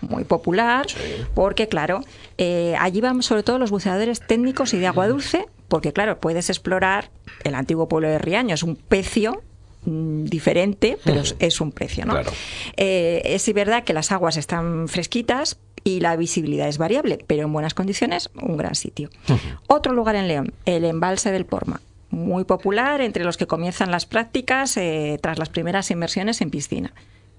muy popular, Sí. porque claro, allí van sobre todo los buceadores técnicos y de agua dulce, porque claro, puedes explorar el antiguo pueblo de Riaño, es un pecio diferente, pero es un precio, ¿no? Claro. Es verdad que las aguas están fresquitas y la visibilidad es variable, pero en buenas condiciones, un gran sitio. Otro lugar en León, el embalse del Porma, muy popular entre los que comienzan las prácticas tras las primeras inmersiones en piscina,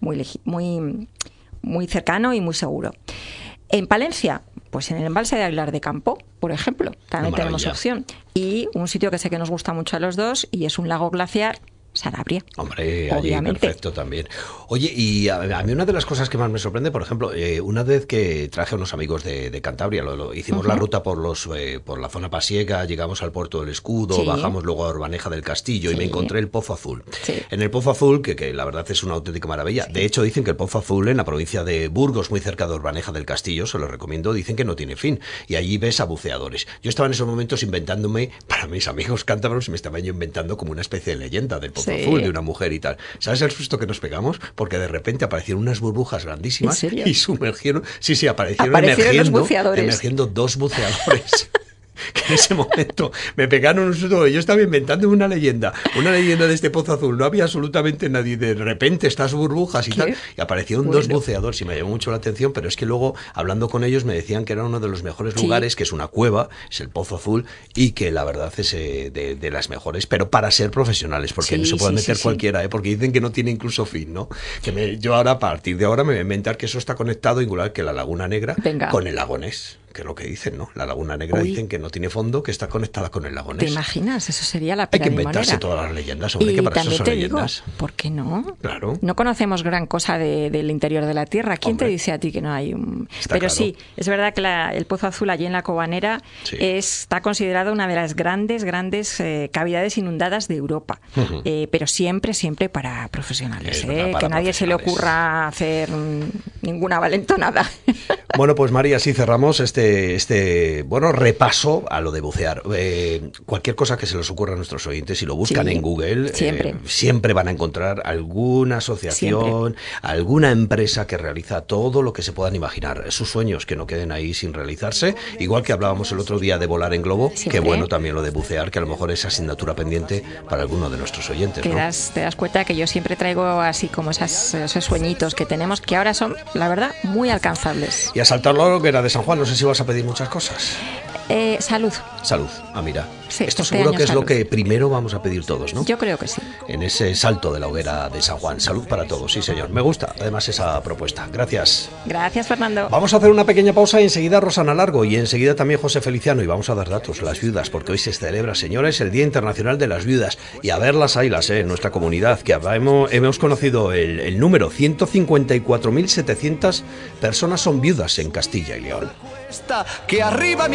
muy cercano y muy seguro. En Palencia, pues en el embalse de Aguilar de Campo, por ejemplo, también tenemos opción. Y un sitio que sé que nos gusta mucho a los dos y es un lago glaciar, Sanabria. Hombre, obviamente. allí perfecto también. Oye, y a mí una de las cosas que más me sorprende, por ejemplo, una vez que traje a unos amigos de Cantabria, hicimos la ruta por la zona pasiega, llegamos al Puerto del Escudo, Sí. bajamos luego a Urbaneja del Castillo y me encontré el Pozo Azul. Sí. En el Pozo Azul, que la verdad es una auténtica maravilla. De hecho, dicen que el Pozo Azul en la provincia de Burgos, muy cerca de Urbaneja del Castillo, se lo recomiendo, dicen que no tiene fin. Y allí ves a buceadores. Yo estaba en esos momentos inventándome, para mis amigos cántabros, me estaba yo inventando como una especie de leyenda del Pozo Azul, de una mujer y tal. ¿Sabes el susto que nos pegamos? Porque de repente aparecieron unas burbujas grandísimas y sumergieron, aparecieron emergiendo dos buceadores. Que en ese momento me pegaron un susto. Yo estaba inventando una leyenda de este Pozo Azul. No había absolutamente nadie. De repente estas burbujas y tal. Y aparecieron dos buceadores y me llamó mucho la atención. Pero es que luego, hablando con ellos, me decían que era uno de los mejores lugares, que es una cueva, es el Pozo Azul, y que la verdad es de las mejores, pero para ser profesionales, porque no se puede meter cualquiera, porque dicen que no tiene incluso fin, ¿no? Yo ahora, a partir de ahora, me voy a inventar que eso está conectado, igual que la Laguna Negra, con el lago Ness. Que es lo que dicen, ¿no? La Laguna Negra dicen que no tiene fondo, que está conectada con el lago Ness. ¿Te imaginas? Eso sería la Hay pena que inventarse todas las leyendas, hombre, que para eso son leyendas. ¿Por qué no? Claro. No conocemos gran cosa del interior de la Tierra. ¿Quién te dice a ti que no hay un...? Pero claro. Sí, es verdad que el Pozo Azul allí en la Cobanera está considerado una de las grandes cavidades inundadas de Europa. Pero siempre para profesionales, para que nadie se le ocurra hacer ninguna valentonada. Bueno, pues María, así cerramos este repaso a lo de bucear. Cualquier cosa que se les ocurra a nuestros oyentes, si lo buscan en Google, siempre van a encontrar alguna asociación, alguna empresa que realiza todo lo que se puedan imaginar. Sus sueños que no queden ahí sin realizarse. Igual que hablábamos el otro día de volar en globo, qué bueno también lo de bucear, que a lo mejor es asignatura pendiente para alguno de nuestros oyentes, ¿no? Te das cuenta que yo siempre traigo así como esos sueñitos que tenemos, que ahora son, la verdad, muy alcanzables. Y a saltar la hoguera de San Juan, no sé si vas a pedir muchas cosas. Salud. Salud. Mira. Sí, esto seguro que es lo que primero vamos a pedir todos, ¿no? Yo creo que sí. En ese salto de la hoguera de San Juan. Salud para todos, sí señor. Me gusta además esa propuesta. Gracias. Gracias, Fernando. Vamos a hacer una pequeña pausa y enseguida Rosana Largo y enseguida también José Feliciano y vamos a dar datos, las viudas, porque hoy se celebra, señores, el Día Internacional de las Viudas y a verlas haylas en nuestra comunidad, que hemos conocido el número, 154.700 personas son viudas en Castilla y León. Que arriba